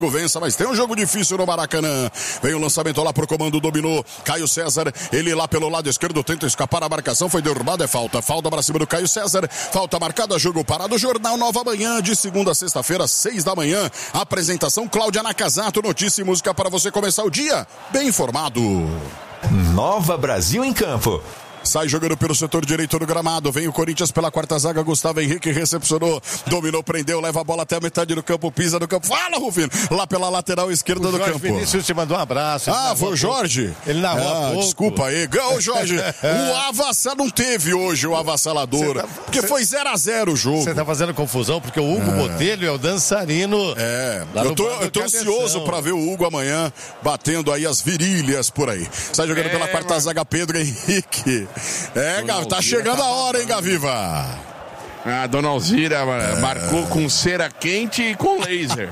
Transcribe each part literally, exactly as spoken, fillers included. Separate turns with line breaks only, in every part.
vença, mas tem um jogo difícil no Maracanã. Vem o lançamento lá pro comando, dominou Caio César, ele lá pelo lado esquerdo tenta escapar a marcação, foi derrubado, é falta, falta para cima do Caio César, falta marcada, jogo parado. Jornal Nova Manhã, de segunda a sexta-feira, seis da manhã, apresentação Cláudia Nakazato, notícia e música para você começar o dia bem informado.
Nova Brasil em campo.
Sai jogando pelo setor direito do gramado. Vem o Corinthians pela quarta zaga. Gustavo Henrique recepcionou, dominou, prendeu, leva a bola até a metade do campo, pisa no campo. Fala, Rufino! Lá pela lateral esquerda
o
do
Jorge
campo.
Vinícius te mandou um abraço.
Ah, foi o Jorge?
Ele narrou
ah,
pouco.
Desculpa aí. Ô, Jorge, o avassalador não teve hoje o avassalador. Tá, porque cê, foi zero a zero o jogo.
Você tá fazendo confusão porque o Hugo é. Botelho é o dançarino.
É, eu tô, eu tô ansioso pra ver o Hugo amanhã batendo aí as virilhas por aí. Sai jogando é, pela quarta mano. zaga Pedro Henrique. É, tá chegando a hora, hein, Gaviva?
A dona Alzira é. marcou com cera quente e com laser.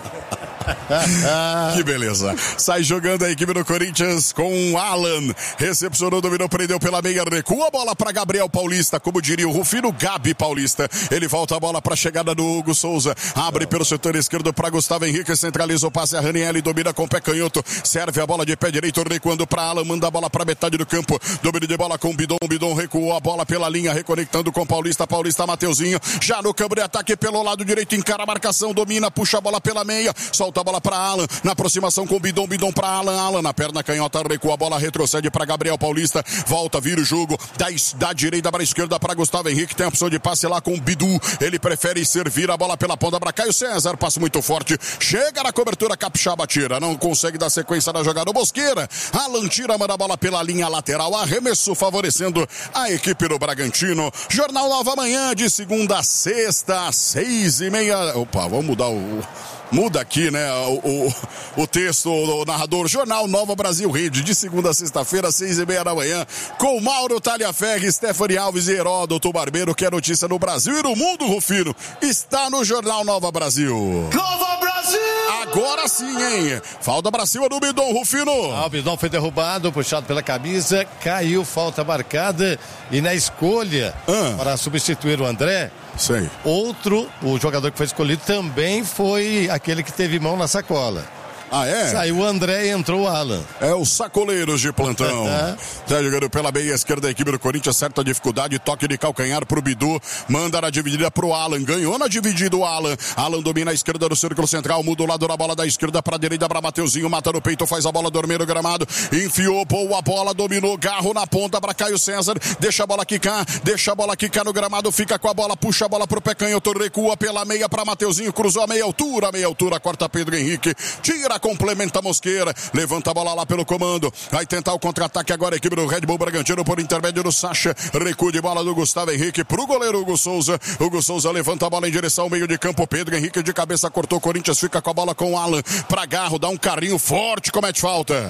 Que beleza. Sai jogando a equipe do Corinthians com o Alan. Recepcionou, dominou, prendeu pela meia, recua a bola para Gabriel Paulista, como diria o Rufino, Gabi Paulista. Ele volta a bola para a chegada do Hugo Souza. Abre pelo setor esquerdo para Gustavo Henrique, centraliza o passe a Raniel, domina com o pé canhoto. Serve a bola de pé direito, recuando para Alan, manda a bola para metade do campo. Domínio de bola com o Bidon, Bidon recuou a bola pela linha, reconectando com Paulista, Paulista, Mateuzinho. Já no campo de ataque pelo lado direito, encara a marcação, domina, puxa a bola pela meia, solta a bola para Alan, na aproximação com Bidon, Bidon para Alan, Alan na perna canhota, recua a bola, retrocede para Gabriel Paulista, volta, vira o jogo, da, da direita para a esquerda para Gustavo Henrique, tem a opção de passe lá com o Bidu, ele prefere servir a bola pela ponta para Caio César, passe muito forte, chega na cobertura, Capixaba tira, não consegue dar sequência na jogada, Bosqueira, Alan tira, manda a bola pela linha lateral, arremesso favorecendo a equipe do Bragantino. Jornal Nova Manhã, de segunda a sexta, seis e meia, opa, vamos mudar o... Muda aqui, né, o, o, o texto do narrador. Jornal Nova Brasil Rede, de segunda a sexta-feira, seis e meia da manhã, com Mauro Talhaferri, Stephanie Alves e Heródoto Barbeiro, que é notícia no Brasil e no mundo, Rufino. Está no Jornal Nova Brasil.
Nova Brasil!
Agora sim, hein? Falta pra cima do Bidon, Rufino.
Ah, o Bidon foi derrubado, puxado pela camisa, caiu, falta marcada. E na escolha ah. para substituir o André,
Sei.
outro, o jogador que foi escolhido também foi aquele que teve mão na sacola.
Ah, é?
Saiu o André e entrou o Alan.
É o Sacoleiros de plantão. Tá jogando pela meia esquerda, a equipe do Corinthians, certa dificuldade, toque de calcanhar pro Bidu, manda na dividida pro Alan, ganhou na dividida o Alan. Alan domina a esquerda do círculo central, muda o lado da bola da esquerda pra direita pra Mateuzinho, mata no peito, faz a bola dormir no gramado, enfiou, boa bola, dominou, Garro na ponta pra Caio César, deixa a bola quicar, deixa a bola quicar no gramado, fica com a bola, puxa a bola pro pé canhoto, recua pela meia pra Mateuzinho, cruzou a meia altura, meia altura, corta Pedro Henrique, tira, complementa a Mosqueira, levanta a bola lá pelo comando, vai tentar o contra-ataque agora a equipe do Red Bull Bragantino por intermédio do Sacha, recuo de bola do Gustavo Henrique pro goleiro Hugo Souza, Hugo Souza levanta a bola em direção ao meio de campo, Pedro Henrique de cabeça cortou, Corinthians fica com a bola com o Alan, pra Garro, dá um carrinho forte, comete falta.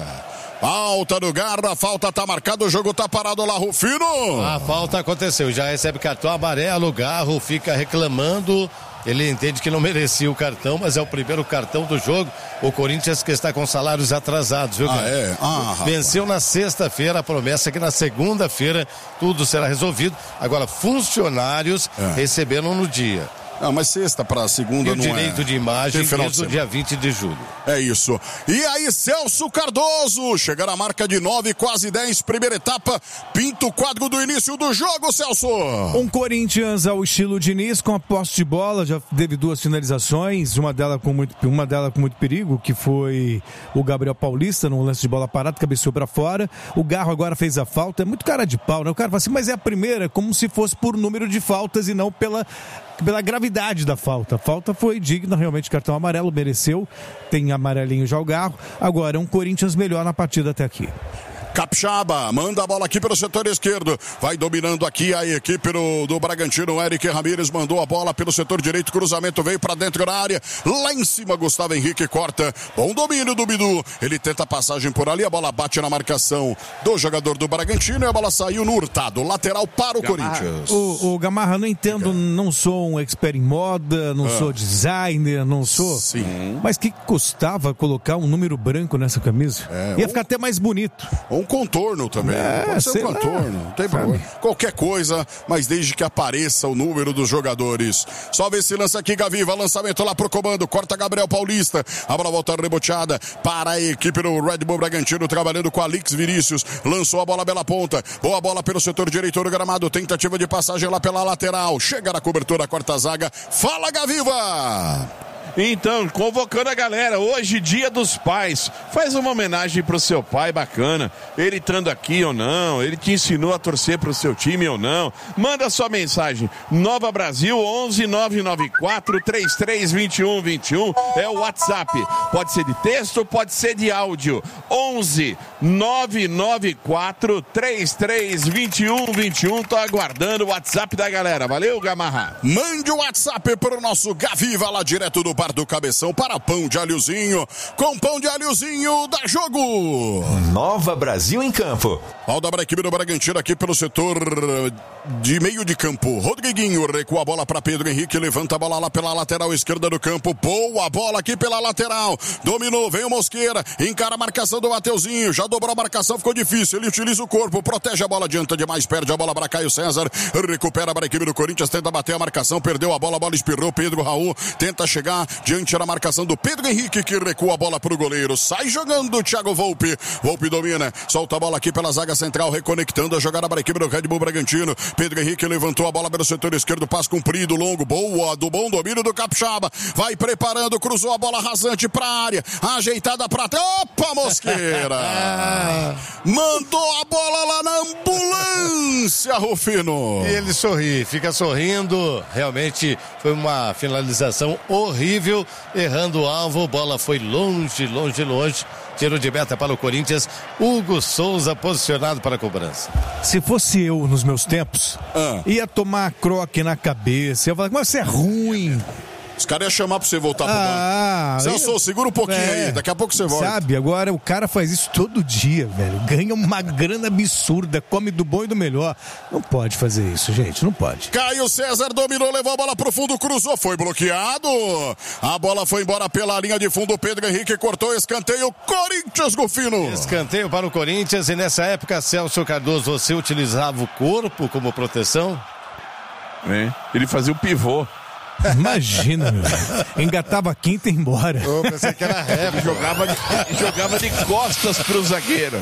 Falta do Garra, falta tá marcado, o jogo tá parado lá, Rufino.
A falta aconteceu, já recebe cartão amarelo, o Garro fica reclamando. Ele entende que não merecia o cartão, mas é o primeiro cartão do jogo. O Corinthians que está com salários atrasados, viu,
Ah,
cara?
é? Ah,
Venceu na sexta-feira, a promessa é que na segunda-feira tudo será resolvido. Agora, funcionários
é.
receberam no dia.
Não, mas sexta pra segunda
e o
não é.
direito de imagem desde o
de
dia vinte de julho.
É isso. E aí, Celso Cardoso, chega na marca de nove, quase dez, primeira etapa, pinta o quadro do início do jogo, Celso.
Um Corinthians ao estilo Diniz, com a posse de bola, já teve duas finalizações, uma delas com muito, uma delas com muito perigo, que foi o Gabriel Paulista, num lance de bola parada, cabeceou pra fora. O Garro agora fez a falta, é muito cara de pau, né? O cara fala assim, mas é a primeira, como se fosse por número de faltas e não pela... pela gravidade da falta. A falta foi digna, realmente cartão amarelo, mereceu, tem amarelinho já o Garro, agora um Corinthians melhor na partida até aqui.
Capixaba, manda a bola aqui pelo setor esquerdo, vai dominando aqui a equipe do, do Bragantino, Eric Ramírez mandou a bola pelo setor direito, cruzamento veio pra dentro da área, lá em cima Gustavo Henrique corta, bom domínio do Bidu, ele tenta a passagem por ali, a bola bate na marcação do jogador do Bragantino e a bola saiu no Hurtado, lateral para o Gamarra. Corinthians.
O, o Gamarra, não entendo, não sou um expert em moda, não ah. sou designer, não sou,
Sim.
mas que custava colocar um número branco nessa camisa? É, Ia ou... ficar até mais bonito.
Um contorno também. É, pode ser um contorno, não tem problema. Qualquer coisa, mas desde que apareça o número dos jogadores. Só vê esse lance aqui, Gaviva, lançamento lá pro comando, corta Gabriel Paulista, a bola volta reboteada para a equipe do Red Bull Bragantino, trabalhando com Alix Vinícius, lançou a bola bela ponta, boa bola pelo setor direito do gramado, tentativa de passagem lá pela lateral, chega na cobertura, corta a zaga, fala Gaviva!
Então, convocando a galera, hoje dia dos pais, faz uma homenagem pro seu pai bacana, ele estando aqui ou não, ele te ensinou a torcer pro seu time ou não, manda sua mensagem, Nova Brasil onze nove nove quatro três três dois um dois um, é o WhatsApp, pode ser de texto, pode ser de áudio, onze nove nove quatro três três dois um dois um, tô aguardando o WhatsApp da galera, valeu Gamarra?
Mande o WhatsApp pro nosso Gaviva lá direto do Bar do Cabeção para Pão de Alhozinho. Com Pão de Alhozinho, dá jogo!
Nova Brasil em campo.
Falta para a equipe do Bragantino aqui pelo setor de meio de campo. Rodriguinho recua a bola para Pedro Henrique, levanta a bola lá pela lateral esquerda do campo. Boa bola aqui pela lateral. Dominou, vem o Mosqueira, encara a marcação do Mateuzinho, já dobrou a marcação, ficou difícil. Ele utiliza o corpo, protege a bola, adianta demais, perde a bola para Caio César. Recupera para a equipe do Corinthians, tenta bater a marcação, perdeu a bola, a bola espirrou. Pedro Raul tenta chegar diante da marcação do Pedro Henrique, que recua a bola para o goleiro. Sai jogando o Thiago Volpe. Volpe domina, solta a bola aqui pela zaga central, reconectando a jogada para a equipe do Red Bull Bragantino. Pedro Henrique levantou a bola pelo setor esquerdo, passe comprido, longo, boa, do bom domínio do Capixaba. Vai preparando, cruzou a bola rasante para a área, ajeitada para... Opa, Mosqueira! Mandou a bola lá na ambulância, Rufino.
E ele sorri, fica sorrindo. Realmente foi uma finalização horrível, errando o alvo, bola foi longe, longe, longe. Tiro de meta para o Corinthians, Hugo Souza posicionado para a cobrança.
Se fosse eu nos meus tempos, ah. ia tomar croque na cabeça, ia falar, mas você é ruim.
Os caras iam chamar pra você voltar pro
ah,
banco. Celso, eu... segura um pouquinho é, aí, daqui a pouco você volta.
Sabe, agora o cara faz isso todo dia, velho. Ganha uma grana absurda, come do bom e do melhor. Não pode fazer isso, gente, não pode.
Caio César dominou, levou a bola pro fundo, cruzou, foi bloqueado. A bola foi embora pela linha de fundo, Pedro Henrique cortou, escanteio, Corinthians, Golfino.
Escanteio para o Corinthians, e nessa época, Celso Cardoso, você utilizava o corpo como proteção?
É, ele fazia o pivô.
Imagina, meu. Engatava a quinta e ia embora.
Eu pensei que era rap.
Jogava de, jogava de costas pro zagueiro.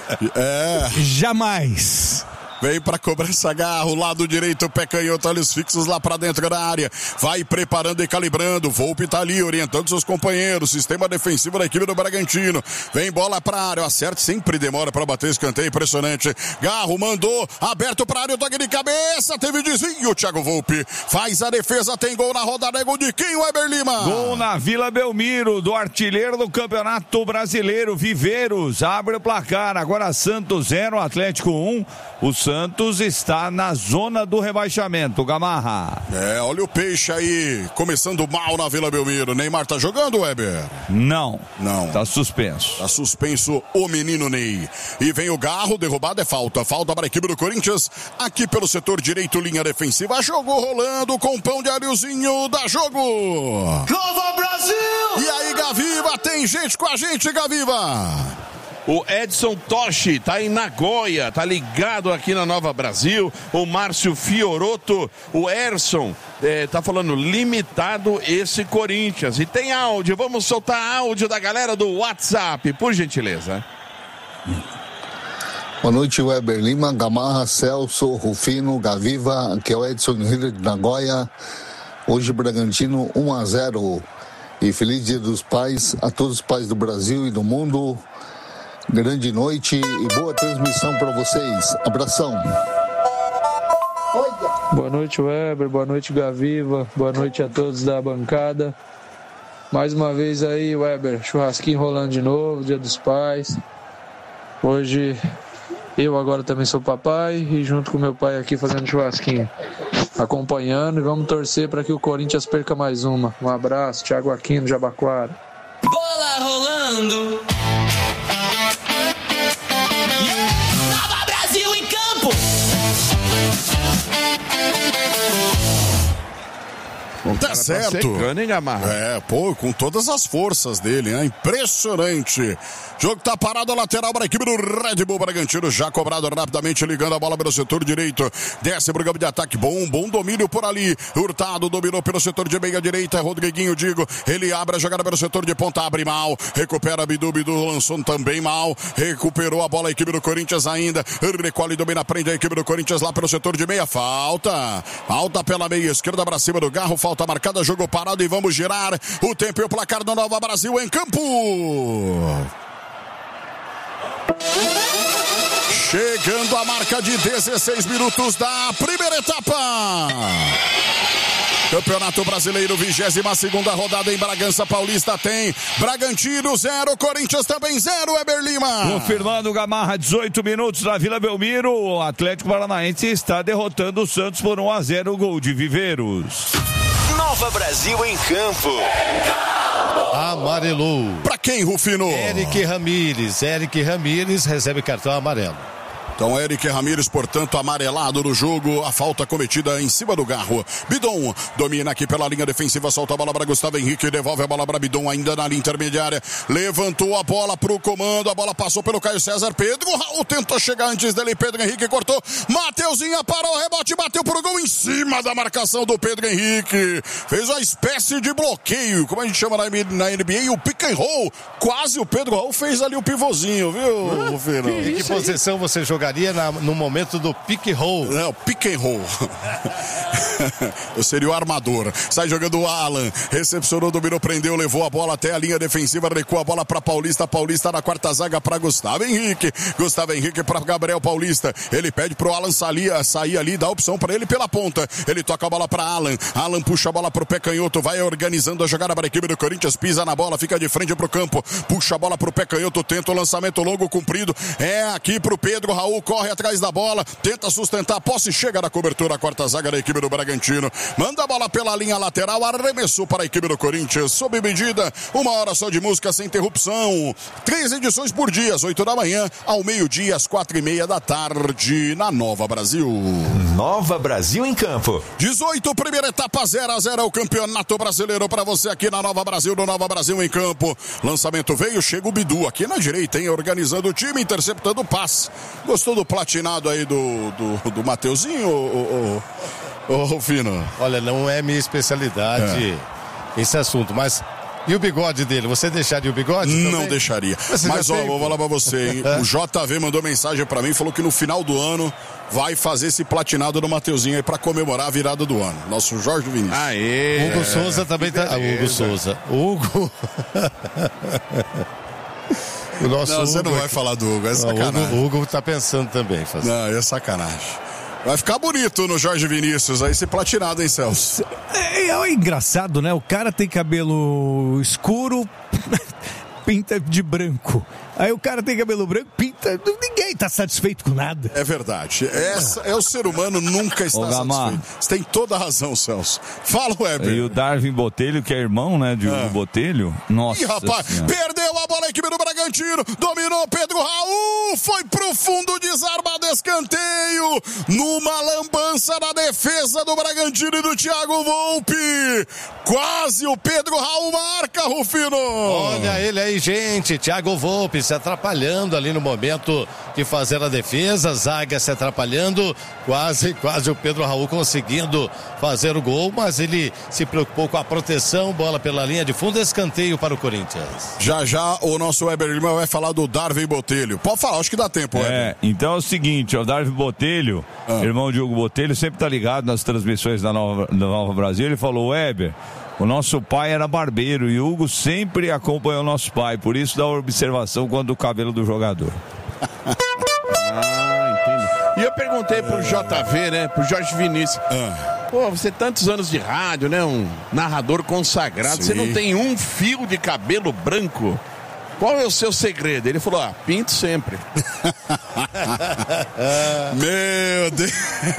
É.
Jamais.
Vem pra cobrança, Garro, lado direito, pé canhoto, olhos fixos lá pra dentro da área. Vai preparando e calibrando. Volpe tá ali, orientando seus companheiros. Sistema defensivo da equipe do Bragantino. Vem bola pra área, o acerto sempre demora pra bater escanteio, impressionante. Garro mandou, aberto pra área, o toque de cabeça, teve desvio, Thiago Volpe. Faz a defesa, tem gol na rodada, é gol de quem, Weber Lima?
Gol na Vila Belmiro, do artilheiro do Campeonato Brasileiro, Viveiros. Abre o placar, agora Santos zero, Atlético um. O Santos está na zona do rebaixamento, Gamarra.
É, olha o peixe aí, começando mal na Vila Belmiro. Neymar tá jogando, Weber?
Não.
Não.
Tá suspenso.
Tá suspenso o menino Ney. E vem o Garro, derrubada é falta. Falta para a equipe do Corinthians, aqui pelo setor direito, linha defensiva. Jogou rolando com o Pão de Alhozinho, dá jogo.
Nova Brasil!
E aí, Gaviva, tem gente com a gente, Gaviva.
O Edson Toshi tá em Nagoya, tá ligado aqui na Nova Brasil. O Márcio Fioroto, o Erson, é, tá falando limitado esse Corinthians. E tem áudio, vamos soltar áudio da galera do WhatsApp, por gentileza.
Boa noite, Weber Lima, Gamarra, Celso, Rufino, Gaviva, aqui é o Edson Rio de Nagoya. Hoje Bragantino um a zero. E feliz Dia dos Pais a todos os pais do Brasil e do mundo. Grande noite e boa transmissão para vocês. Abração.
Boa noite, Weber. Boa noite, Gaviva. Boa noite a todos da bancada. Mais uma vez aí, Weber, churrasquinho rolando de novo, Dia dos Pais. Hoje eu agora também sou papai e junto com meu pai aqui fazendo churrasquinho, acompanhando, e vamos torcer para que o Corinthians perca mais uma. Um abraço, Thiago Aquino, Jabaquara.
Bola rolando. Nova Brasil em campo.
Tá certo.
Tá secando, hein, Gamarra?
É, pô, com todas as forças dele, né? Impressionante. Jogo tá parado, a lateral para a equipe do Red Bull Bragantino, já cobrado rapidamente, ligando a bola pelo setor direito. Desce pro campo de ataque, bom, bom domínio por ali. Hurtado dominou pelo setor de meia direita, Rodriguinho, digo, ele abre a jogada pelo setor de ponta, abre mal, recupera Bidu, Bidu lançou também mal, recuperou a bola a equipe do Corinthians ainda, recolhe, domina, prende a equipe do Corinthians lá pelo setor de meia, falta, falta pela meia esquerda para cima do Garro, falta marcada, jogo parado e vamos girar o tempo e o placar do Nova Brasil em campo. Chegando a marca de dezesseis minutos da primeira etapa. Campeonato Brasileiro, vigésima segunda rodada em Bragança Paulista, tem Bragantino zero, Corinthians também zero, Weber Lima.
Confirmando, Gamarra, dezoito minutos na Vila Belmiro, o Atlético Paranaense está derrotando o Santos por um a zero, gol de Viveiros.
Nova Brasil em campo.
Amarelou.
Pra quem, Rufino?
Eric Ramírez. Eric Ramírez recebe cartão amarelo.
Então, Eric Ramírez, portanto, amarelado no jogo. A falta cometida em cima do Garro. Bidon domina aqui pela linha defensiva. Solta a bola para Gustavo Henrique. Devolve a bola para Bidon ainda na linha intermediária. Levantou a bola para o comando. A bola passou pelo Caio César. Pedro Raul tentou chegar antes dele. Pedro Henrique cortou. Mateuzinha parou o rebote. Bateu pro gol em cima da marcação do Pedro Henrique. Fez uma espécie de bloqueio. Como a gente chama na N B A, o pick and roll. Quase o Pedro Raul fez ali o pivôzinho, viu, Rufino?
Em que posição você jogaria Na, no momento do pick roll?
Não, pick and roll. Eu seria o armador. Sai jogando o Alan. Recepcionou, dominou, prendeu, levou a bola até a linha defensiva, recuou a bola para Paulista. Paulista na quarta zaga para Gustavo Henrique. Gustavo Henrique para Gabriel Paulista. Ele pede pro Alan sair, sair ali, dá opção para ele pela ponta. Ele toca a bola para Alan. Alan puxa a bola pro pé canhoto, vai organizando a jogada para a equipe do Corinthians. Pisa na bola, fica de frente pro campo. Puxa a bola pro pé canhoto, tenta o lançamento longo, comprido. É aqui pro Pedro Raul. Corre atrás da bola, tenta sustentar a posse, chega na cobertura, a quarta zaga da equipe do Bragantino, manda a bola pela linha lateral, arremessou para a equipe do Corinthians, sob medida, uma hora só de música sem interrupção, três edições por dia, às oito da manhã, ao meio-dia, às quatro e meia da tarde, na Nova Brasil.
Nova Brasil em campo.
dezoito, primeira etapa, zero a zero, o Campeonato Brasileiro para você aqui na Nova Brasil, no Nova Brasil em campo. Lançamento veio, chega o Bidu aqui na direita, hein, organizando o time, interceptando o passe. Gostou do platinado aí do, do, do Mateuzinho, ô, ô, ô, Rufino?
Olha, não é minha especialidade é. esse assunto, mas e o bigode dele? Você deixaria o bigode?
Não
também?
deixaria. Mas, ó, tem... vou falar pra você, hein? O J V mandou mensagem pra mim, falou que no final do ano vai fazer esse platinado do Mateuzinho aí pra comemorar a virada do ano. Nosso Jorge Vinícius.
Aê! Hugo é. Souza também tá... Ah, Hugo Souza. Hugo...
O nosso não, você Hugo não vai falar do Hugo, é sacanagem.
O Hugo, Hugo tá pensando também. Fazer.
Não, é sacanagem. Vai ficar bonito no Jorge Vinícius, aí esse platinado, hein, Celso?
É, é engraçado, né? O cara tem cabelo escuro, pinta de branco. Aí o cara tem cabelo branco, pinta... Ninguém tá satisfeito com nada.
É verdade. Essa, é o ser humano nunca está
Ô,
satisfeito. Você tem toda a razão, Celso. Fala, Weber.
E o Darwin Botelho, que é irmão, né, de Hugo ah. Botelho. Nossa.
Ih, rapaz, senhora. Perdeu a bola a equipe do Bragantino. Dominou Pedro Raul. Foi pro fundo, desarmado, escanteio. Numa lambança na defesa do Bragantino e do Thiago Volpe. Quase o Pedro Raul marca, Rufino.
Olha ele aí, gente. Thiago Volpe se atrapalhando ali no momento de fazer a defesa, zaga se atrapalhando, quase, quase o Pedro Raul conseguindo fazer o gol, mas ele se preocupou com a proteção, bola pela linha de fundo, escanteio para o Corinthians.
Já já o nosso Weber Lima vai falar do Darwin Botelho. Pode falar, acho que dá tempo, Weber.
É, então é o seguinte, o Darwin Botelho, ah. irmão de Hugo Botelho, sempre tá ligado nas transmissões da Nova, da Nova Brasil, ele falou, Weber, o nosso pai era barbeiro e o Hugo sempre acompanhou o nosso pai, por isso dá observação quanto o cabelo do jogador.
Ah, entendi. E eu perguntei pro J V, né, pro Jorge Vinícius, ah. pô, você tantos anos de rádio, né, um narrador consagrado, Sim. você não tem um fio de cabelo branco? qual é o seu segredo? Ele falou, ah, pinto sempre.
Meu Deus.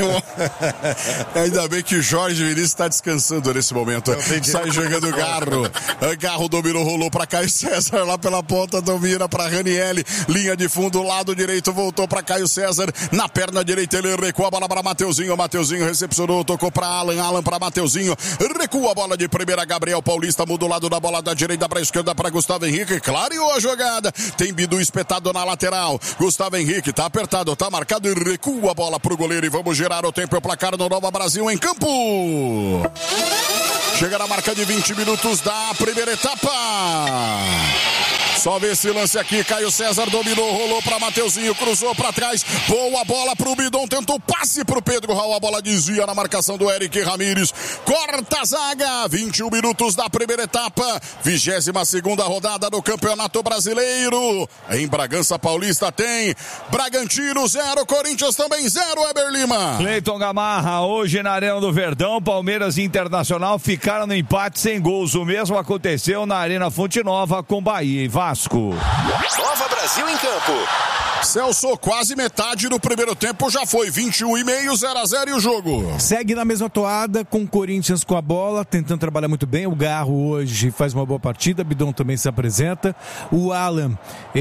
Ainda bem que o Jorge Vinícius está descansando nesse momento. Sai jogando o Garro. Garro dominou, rolou para Caio César lá pela ponta, domina para Ranielli. Linha de fundo, lado direito, voltou para Caio César. Na perna direita ele recua a bola para Mateuzinho. Mateuzinho recepcionou, tocou para Alan. Alan para Mateuzinho. Recua a bola de primeira. Gabriel Paulista muda o lado da bola da direita para a esquerda para Gustavo Henrique. Clareou a jogada. Tem Bidu espetado na lateral. Gustavo Henrique tá apertado, tá marcado e recua a bola pro goleiro. E vamos girar o tempo e o placar no Nova Brasil em campo. Chega na marca de vinte minutos da primeira etapa. Só vê esse lance aqui, Caio César dominou, rolou para Mateuzinho, cruzou para trás, boa bola pro Bidon, tentou passe pro Pedro Raul, a bola desvia na marcação do Eric Ramírez, corta a zaga, vinte e um minutos da primeira etapa, vigésima segunda rodada do Campeonato Brasileiro, em Bragança Paulista tem Bragantino zero, Corinthians também zero, Eber Lima.
Cleiton Gamarra, hoje na Arena do Verdão, Palmeiras e Internacional ficaram no empate sem gols, o mesmo aconteceu na Arena Fonte Nova com Bahia e Vasco.
Nova Brasil em campo.
Celso, quase metade do primeiro tempo já foi, vinte e um e meio, zero a zero e o jogo.
Segue na mesma toada, com o Corinthians com a bola, tentando trabalhar muito bem. O Garro hoje faz uma boa partida, Bidon também se apresenta. O Alan,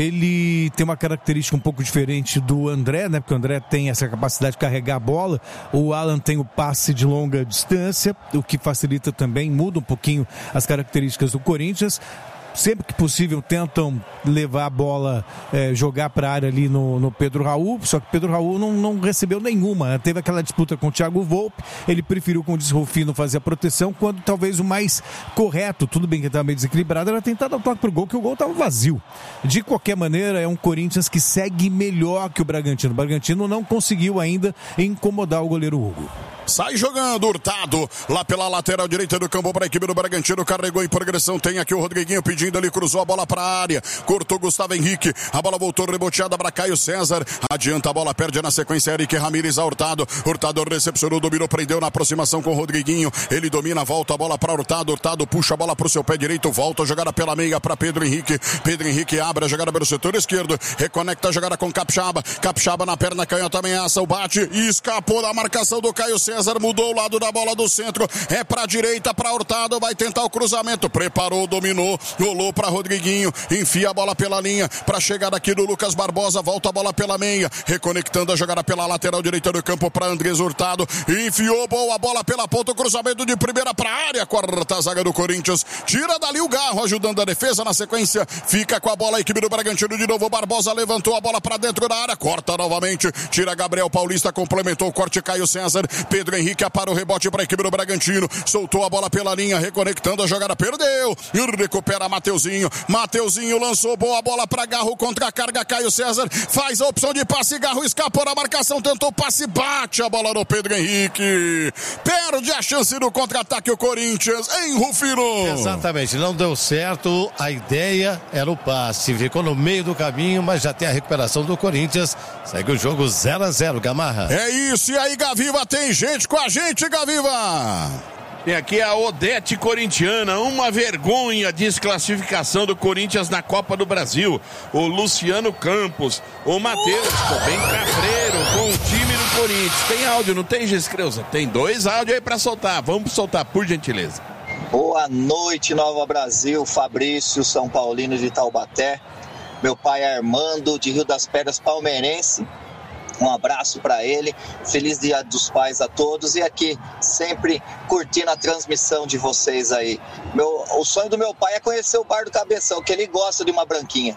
ele tem uma característica um pouco diferente do André, né? Porque o André tem essa capacidade de carregar a bola. O Alan tem o passe de longa distância, o que facilita também, muda um pouquinho as características do Corinthians. Sempre que possível tentam levar a bola, é, jogar para a área ali no, no Pedro Raul, só que Pedro Raul não, não recebeu nenhuma, né? Teve aquela disputa com o Thiago Volpe, ele preferiu, como disse Rufino, fazer a proteção, quando talvez o mais correto, tudo bem que estava meio desequilibrado, era tentar dar o toque pro gol, que o gol estava vazio. De qualquer maneira, é um Corinthians que segue melhor que o Bragantino. O Bragantino não conseguiu ainda incomodar o goleiro Hugo.
Sai jogando, Hurtado, lá pela lateral direita do campo para a equipe do Bragantino, carregou em progressão, tem aqui o Rodriguinho pedindo, ele cruzou a bola para a área, cortou Gustavo Henrique, a bola voltou reboteada para Caio César, adianta a bola, perde na sequência Eric Ramírez a Hurtado, Hurtado recepcionou, dominou, prendeu na aproximação com o Rodriguinho, ele domina, volta a bola para Hurtado, Hurtado puxa a bola para o seu pé direito, volta a jogada pela meia para Pedro Henrique, Pedro Henrique abre a jogada pelo setor esquerdo, reconecta a jogada com Capixaba, Capixaba na perna canhota, ameaça o bate, e escapou da marcação do Caio César, mudou o lado da bola do centro, é pra direita, pra Hurtado, vai tentar o cruzamento, preparou, dominou, rolou pra Rodriguinho, enfia a bola pela linha, pra chegada aqui do Lucas Barbosa, volta a bola pela meia, reconectando a jogada pela lateral direita do campo pra Andrés Hurtado, enfiou boa bola pela ponta, o cruzamento de primeira pra área, corta a zaga do Corinthians, tira dali o Garro, ajudando a defesa, na sequência, fica com a bola a equipe do Bragantino de novo, Barbosa levantou a bola pra dentro da área, corta novamente, tira Gabriel Paulista, complementou o corte Caio César, Pedro Henrique para o rebote para a equipe do Bragantino, soltou a bola pela linha, reconectando a jogada, perdeu, e recupera Mateuzinho, Mateuzinho lançou boa bola para Garro, contra a carga, Caio César, faz a opção de passe, Garro escapou da marcação, tentou passe, bate a bola no Pedro Henrique, perde a chance do contra-ataque o Corinthians, em Rufino.
Exatamente, não deu certo, a ideia era o passe, ficou no meio do caminho, mas já tem a recuperação do Corinthians, segue o jogo zero a zero, Gamarra.
É isso, e aí Gaviva, tem gente com a gente, Gaviva.
Tem aqui a Odete corintiana, uma vergonha, desclassificação do Corinthians na Copa do Brasil. O Luciano Campos, o Matheus, ficou bem cabreiro com o time do Corinthians. Tem áudio, não tem, Giscreuza? Tem dois áudios aí pra soltar, vamos soltar, por gentileza.
Boa noite, Nova Brasil, Fabrício, São Paulino de Taubaté. Meu pai é Armando, de Rio das Pedras, palmeirense. Um abraço para ele, feliz Dia dos Pais a todos e aqui sempre curtindo a transmissão de vocês aí. Meu, o sonho do meu pai é conhecer o Bar do Cabeção, que ele gosta de uma branquinha.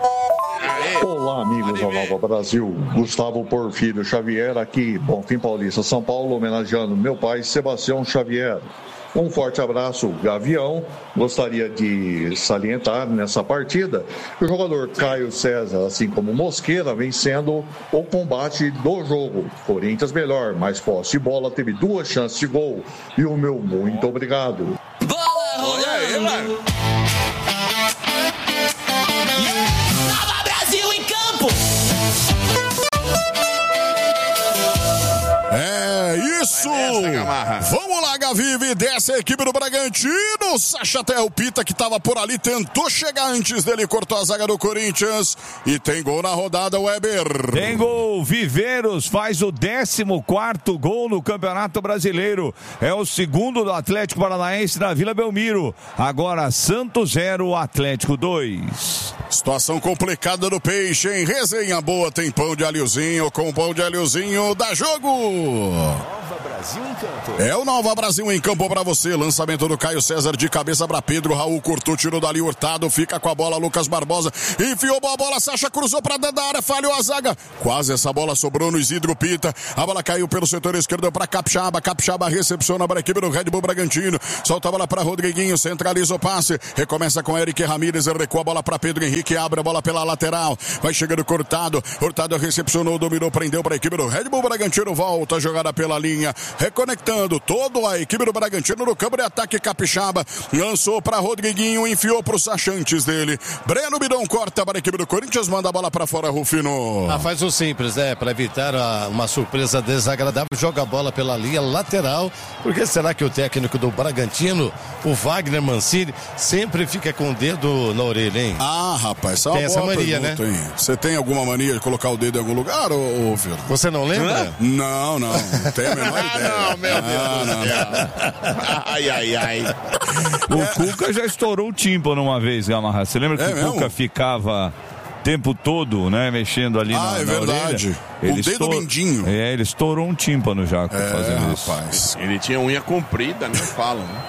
Olá, amigos da Nova Brasil, Gustavo Porfírio Xavier aqui, Bonfim Paulista, São Paulo, homenageando meu pai Sebastião Xavier. Um forte abraço, Gavião. Gostaria de salientar nessa partida que o jogador Caio César, assim como Mosqueira, vem sendo o combate do jogo. Corinthians melhor, mais posse de bola, teve duas chances de gol. E o meu muito obrigado.
Bola rolando. Nova Brasil em campo.
É isso! Vamos lá, Gaviva e desce a equipe do Bragantino. Sacha até o Pita, que estava por ali, tentou chegar antes dele, cortou a zaga do Corinthians. E tem gol na rodada, Weber.
Tem gol. Viveiros faz o décimo quarto gol no Campeonato Brasileiro. É o segundo do Atlético Paranaense na Vila Belmiro. Agora Santos zero, Atlético dois.
Situação complicada do Peixe, hein? Resenha boa, tem pão de alhozinho. Com pão de alhozinho, dá jogo.
Nova Brasil em campo.
É o Nova Brasil em campo pra você. Lançamento do Caio César de cabeça pra Pedro. Raul cortou, tirou dali Hurtado. Fica com a bola Lucas Barbosa. Enfiou a bola, Sacha cruzou pra dentro da área, falhou a zaga. Quase essa bola sobrou no Isidro Pita. A bola caiu pelo setor esquerdo pra Capixaba. Capixaba recepciona para a equipe do Red Bull Bragantino. Solta a bola pra Rodriguinho, centraliza o passe. Recomeça com Eric Ramírez, recua a bola pra Pedro Henrique. Abre a bola pela lateral. Vai chegando Hurtado. Hurtado recepcionou, dominou, prendeu para a equipe do Red Bull Bragantino. Volta a jogada pela linha. Reconectando toda a equipe do Bragantino no campo de ataque. Capixaba lançou para Rodriguinho, enfiou pro Sacha antes dele. Breno Bidon corta para a equipe do Corinthians, manda a bola para fora, Rufino.
Ah, faz o simples, né? Para evitar a, uma surpresa desagradável, joga a bola pela linha lateral. Porque será que o técnico do Bragantino, o Wagner Mancini, sempre fica com o dedo na orelha, hein?
Ah, rapaz, essa é uma
tem essa
boa
mania,
pergunta,
né?
hein? Você tem alguma mania de colocar o dedo em algum lugar, ô, ô Filho?
Você não lembra?
Não, não, não tenho a menor ideia.
Ah, não, meu
ah,
Deus.
Não, não.
Ai, ai, ai.
O Cuca já estourou o tímpano uma vez, Gamarra. Você lembra que
É
o
mesmo?
Cuca ficava o tempo todo, né, mexendo ali
Ah,
na,
é
na
verdade.
orelha?
O
Ele
dedo
estor-
mindinho.
É, ele estourou um tímpano já
É,
fazendo isso.
rapaz.
Ele tinha unha comprida, né? Falam, né?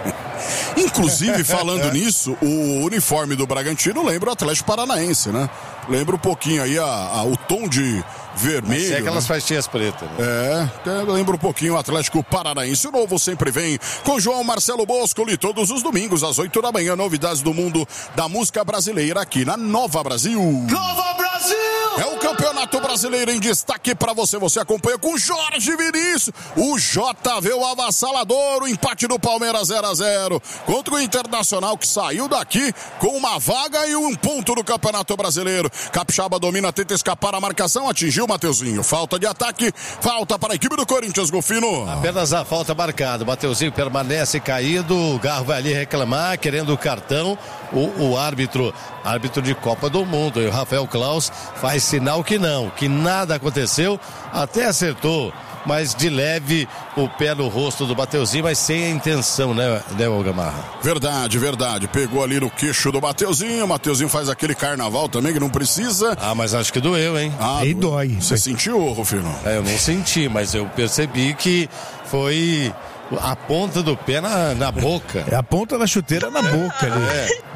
Inclusive, falando nisso, o uniforme do Bragantino lembra o Atlético Paranaense, né? Lembra um pouquinho aí a, a- o tom de vermelho.
Tem aquelas
né?
faixinhas pretas. Né?
É, até lembra um pouquinho o Atlético Paranaense. O novo sempre vem com João Marcelo Boscoli todos os domingos às oito da manhã. Novidades do mundo da música brasileira aqui na Nova Brasil.
Nova Brasil!
É o Campeonato Brasileiro em destaque para você. Você acompanha com Jorge Vinícius. O J V, o avassalador, o empate do Palmeiras zero a zero contra o Internacional, que saiu daqui com uma vaga e um ponto no Campeonato Brasileiro. Capixaba domina, tenta escapar a marcação, atingiu o Mateuzinho. Falta de ataque, falta para a equipe do Corinthians, Golfino.
Apenas a falta marcada. O Mateuzinho permanece caído. O Garro vai ali reclamar, querendo o cartão. O, o árbitro, árbitro de Copa do Mundo, e o Rafael Klaus faz sinal que não, que nada aconteceu. Até acertou, mas de leve o pé no rosto do Mateuzinho, mas sem a intenção, né, né, Gamarra?
Verdade, verdade. Pegou ali no queixo do Mateuzinho. O Mateuzinho faz aquele carnaval também que não precisa.
Ah, mas acho que doeu, hein?
Ah,
Aí dói.
Você sentiu, Rufino?
É, eu não senti, mas eu percebi que foi a ponta do pé na, na boca.
É a ponta da chuteira na boca ali.
É.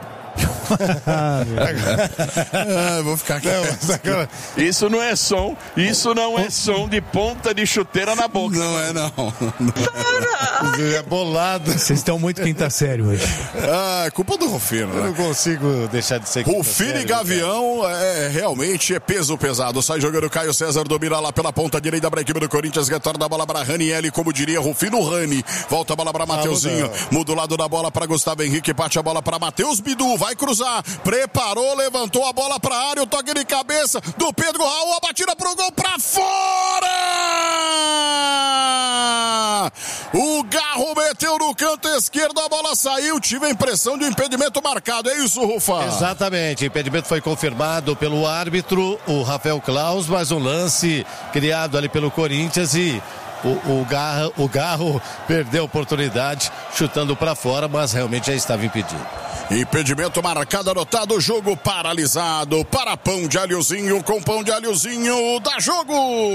Ah, vou ficar aqui.
Isso não é som, isso não é som de ponta de chuteira na boca.
Não é, não.
É bolado.
Vocês estão muito quinta série hoje.
Ah, é culpa do Rufino,
Eu
né?
não consigo deixar de ser quinta
Rufino
série,
e Gavião é realmente é peso pesado. Sai jogando Caio César, domina lá pela ponta direita para a equipe do Corinthians, retorna a bola para Ranielli, como diria Rufino Rani. Volta a bola para Mateuzinho, muda o lado da bola para Gustavo Henrique, bate a bola para Matheus Bidu, vai cruzar, preparou, levantou a bola para a área, o toque de cabeça do Pedro Raul, a batida pro gol para fora! O Garro meteu no canto esquerdo, a bola saiu, tive a impressão de um impedimento marcado, é isso, Rufa?
Exatamente, o impedimento foi confirmado pelo árbitro, o Rafael Klaus, mas um lance criado ali pelo Corinthians e o, o, Garro, o Garro perdeu a oportunidade chutando para fora, mas realmente já estava impedido.
Impedimento marcado, anotado, jogo paralisado para pão de alhozinho com pão de alhozinho, dá jogo!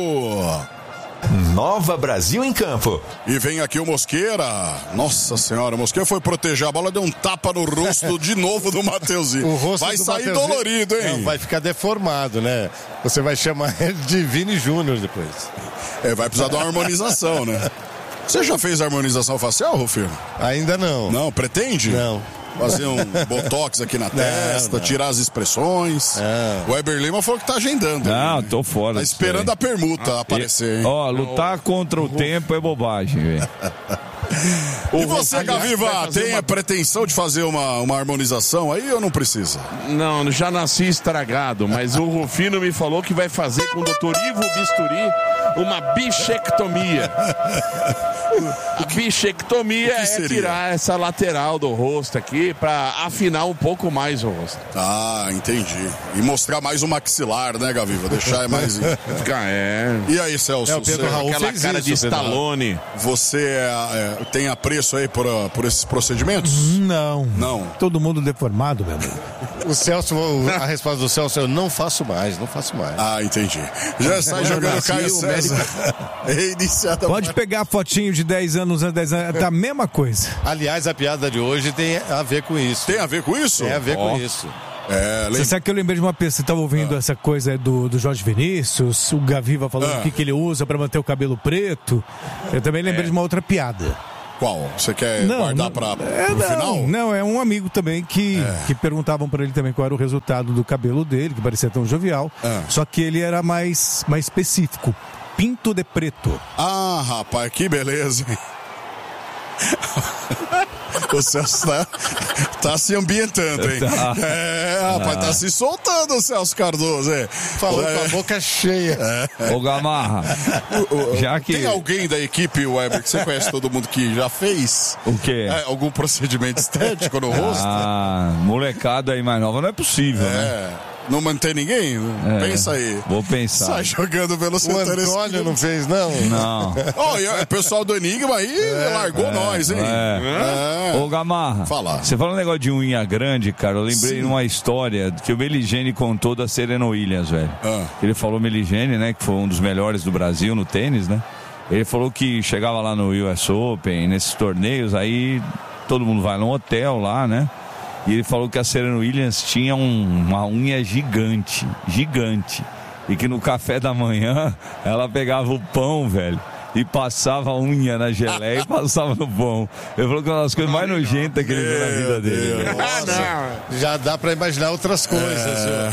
Nova Brasil em campo.
E vem aqui o Mosqueira. Nossa senhora, o Mosqueira foi proteger a bola, deu um tapa no rosto de novo do Mateuzinho.
O rosto
vai
do
sair
Mateuzinho,
dolorido, hein?
Não, vai ficar deformado, né? Você vai chamar ele de Vini Júnior depois.
É, vai precisar de uma harmonização, né? Você já fez harmonização facial, Rufino?
Ainda não.
Não, pretende?
Não.
Fazer um botox aqui na
Não,
testa,
não.
tirar as expressões.
Não.
O Weber Lima falou que tá agendando.
Não,
né?
tô fora.
Tá
disso
esperando
aí.
a permuta aparecer, hein?
Ó, lutar contra o tempo é bobagem, velho.
E você,
Aliás, vai
Gaviva,
fazer
tem
uma-
a pretensão de fazer uma, uma harmonização aí ou não precisa?
Não, já nasci estragado, mas o Rufino me falou que vai fazer com o doutor Ivo Bisturi uma bichectomia. A bichectomia é
seria?
tirar essa lateral do rosto aqui pra afinar um pouco mais o rosto.
Ah, entendi. E mostrar mais o maxilar, né, Gaviva? Deixar mais...
é.
E aí, Celso?
É, o Pedro
você,
Raul
aquela
fez
cara
isso,
de
Pedro Raul.
Stallone.
Você é, é, tem apreço aí por, uh, por esses procedimentos?
Não.
Não.
Todo mundo deformado, meu amigo.
O Celso, a resposta do Celso, eu não faço mais, não faço mais.
Ah, entendi. Já sai jogando
nasci,
Caio
o
César. Reiniciada.
Pode pegar a fotinho de dez anos, dez anos, tá a mesma coisa.
Aliás, a piada de hoje tem a ver com isso.
Tem a ver com isso?
Tem a ver
Ó.
com isso.
É,
Você sabe que eu lembrei de uma pessoa, você estava ouvindo ah. essa coisa do, do Jorge Vinícius, o Gaviva falando
Ah.
o que, que ele usa para manter o cabelo preto. Eu também lembrei
É.
de uma outra piada.
Qual? Você quer guardar para
é,
o final?
Não, não, é um amigo também que,
É.
que perguntavam para ele também qual era o resultado do cabelo dele, que parecia tão jovial.
É.
Só que ele era mais, mais específico. Pinto de preto.
Ah, rapaz, que beleza, hein? O Celso tá, tá se ambientando, hein?
Tá.
É, rapaz, tá se soltando o Celso Cardoso, hein?
Falou
É.
com a boca cheia.
É.
Ô, Gamarra,
O- o-
já que...
Tem alguém da equipe, Weber, que você conhece todo mundo que já fez
O quê?
é, algum procedimento estético no rosto?
Ah, molecada aí mais nova não é possível, né?
É. Não mantém ninguém?
É.
Pensa aí.
Vou pensar.
Sai jogando pelo
O
setor
Antônio não fez, não?
Não.
Ó, e o pessoal do Enigma aí largou nós, hein?
É.
É.
Ô, Gamarra,
Fala.
você falou um negócio de unha grande, cara. Eu lembrei
Sim.
de uma história que o Meligeni contou da Serena Williams, velho.
Ah.
Ele falou Meligeni, né, que foi um dos melhores do Brasil no tênis, né? Ele falou que chegava lá no U S Open, nesses torneios, aí todo mundo vai num hotel lá, né? E ele falou que a Serena Williams tinha um, uma unha gigante, gigante. E que no café da manhã ela pegava o pão, velho, e passava a unha na geleia e passava no pão. Ele falou que é uma das coisas mais nojentas que ele viu na vida dele. velho.
Nossa, já dá pra imaginar outras coisas.
É.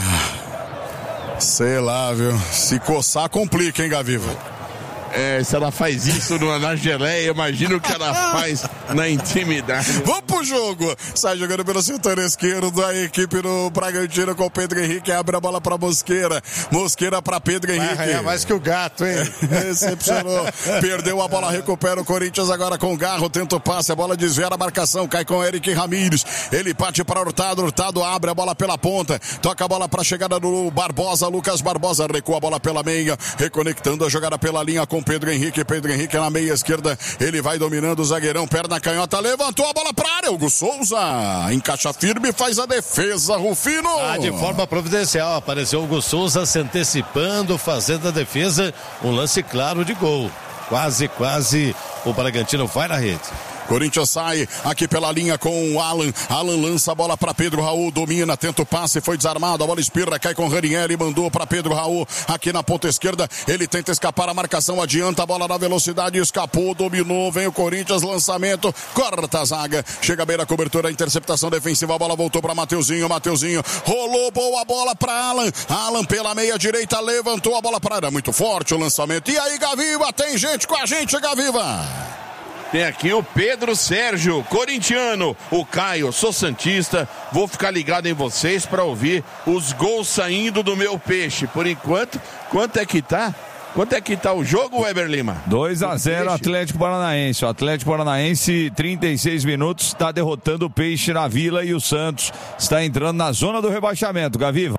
Sei lá, viu? Se coçar, complica, hein, Gaviva?
É, se ela faz isso no, na geleia, imagina o que ela faz na intimidade.
Vamos pro jogo. Sai jogando pelo setor esquerdo da equipe do Bragantino com o Pedro Henrique. Abre a bola pra Mosqueira. Mosqueira pra Pedro
Vai
Henrique.
arranhar mais que o gato, hein?
Recepcionou. Perdeu a bola, recupera o Corinthians agora com o Garro. Tenta o passe, a bola desvia a marcação. Cai com o Eric Ramírez. Ele parte para Hurtado. Hurtado abre a bola pela ponta. Toca a bola pra chegada do Barbosa. Lucas Barbosa recua a bola pela meia. Reconectando a jogada pela linha com Pedro Henrique. Pedro Henrique na meia esquerda. Ele vai dominando o zagueirão. Perna canhota. Levantou a bola pra área. Hugo Souza encaixa firme e faz a defesa. Rufino.
Ah, de forma providencial. Apareceu o Hugo Souza se antecipando, fazendo a defesa. Um lance claro de gol. Quase, quase o Bragantino vai na rede.
Corinthians sai aqui pela linha com o Alan. Alan lança a bola para Pedro Raul, domina, tenta o passe, foi desarmado, a bola espirra, cai com o Ranieri, mandou para Pedro Raul aqui na ponta esquerda. Ele tenta escapar, a marcação adianta, a bola na velocidade, escapou, dominou, vem o Corinthians, lançamento, corta a zaga, chega a beira, cobertura, interceptação defensiva, a bola voltou para Mateuzinho, Mateuzinho rolou, boa bola para Alan. Alan pela meia direita, levantou a bola para área, muito forte o lançamento. E aí, Gaviva, tem gente com a gente, Gaviva.
Tem aqui o Pedro Sérgio, corintiano. O Caio, sou santista. Vou ficar ligado em vocês para ouvir os gols saindo do meu peixe. Por enquanto, quanto é que tá? Quanto é que tá o jogo, Weber Lima?
dois a zero Atlético Paranaense. O Atlético Paranaense, trinta e seis minutos, está derrotando o Peixe na Vila e o Santos está entrando na zona do rebaixamento. Gaviva.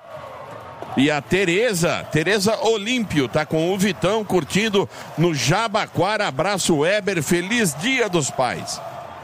E a Tereza, Tereza Olímpio, tá com o Vitão curtindo no Jabaquara. Abraço, Weber, feliz Dia dos Pais.